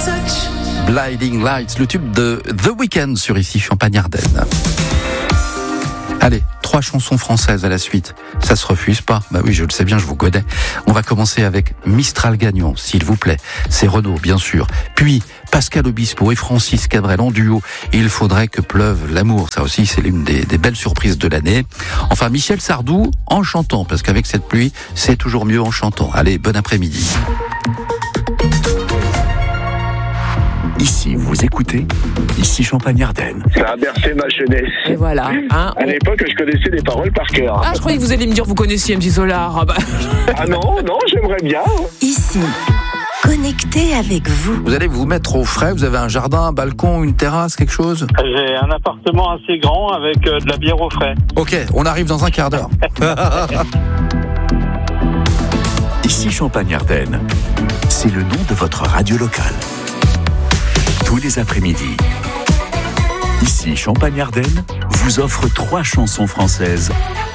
Blinding Lights, le tube de The Weeknd sur Ici Champagne-Ardenne. Allez, 3 chansons françaises à la suite. Ça se refuse pas. Bah oui, je le sais bien, je vous connais. On va commencer avec Mistral Gagnant, s'il vous plaît. C'est Renaud, bien sûr. Puis, Pascal Obispo et Francis Cabrel en duo. Il faudrait que pleuve l'amour. Ça aussi, c'est l'une des belles surprises de l'année. Enfin, Michel Sardou en chantant, parce qu'avec cette pluie, c'est toujours mieux en chantant. Allez, bon après-midi. Ici, vous écoutez Ici Champagne-Ardenne. Ça a bercé ma jeunesse. Et voilà. Hein, À l'époque, je connaissais les paroles par cœur. Ah, je croyais que vous alliez me dire vous connaissiez MC Solar. Ah bah. Ah non, j'aimerais bien. Ici, connecté avec vous. Vous allez vous mettre au frais. Vous avez un jardin, un balcon, une terrasse, quelque chose? J'ai un appartement assez grand avec de la bière au frais. Ok, on arrive dans un quart d'heure. Ici Champagne-Ardenne, c'est le nom de votre radio locale. Tous les après-midi, Ici Champagne-Ardenne vous offre 3 chansons françaises